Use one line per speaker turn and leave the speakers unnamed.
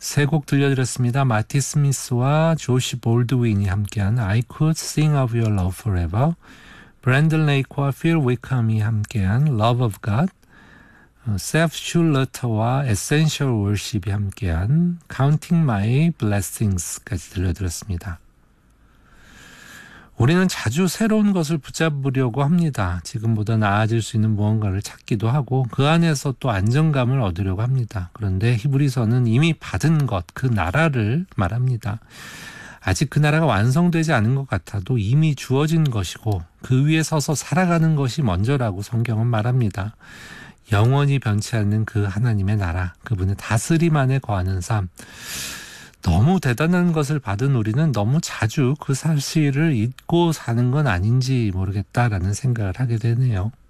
세 곡 들려드렸습니다. 마티 스미스와 조시 볼드윈이 함께한 I Could Sing of Your Love Forever, 브랜든 레이크와 필 위컴이 함께한 Love of God, 세프 슐러터와 에센셜 월십이 함께한 Counting My Blessings까지 들려드렸습니다. 우리는 자주 새로운 것을 붙잡으려고 합니다. 지금보다 나아질 수 있는 무언가를 찾기도 하고 그 안에서 또 안정감을 얻으려고 합니다. 그런데 히브리서는 이미 받은 것, 그 나라를 말합니다. 아직 그 나라가 완성되지 않은 것 같아도 이미 주어진 것이고 그 위에 서서 살아가는 것이 먼저라고 성경은 말합니다. 영원히 변치 않는 그 하나님의 나라, 그분의 다스림 안에 거하는 삶. 너무 대단한 것을 받은 우리는 너무 자주 그 사실을 잊고 사는 건 아닌지 모르겠다라는 생각을 하게 되네요.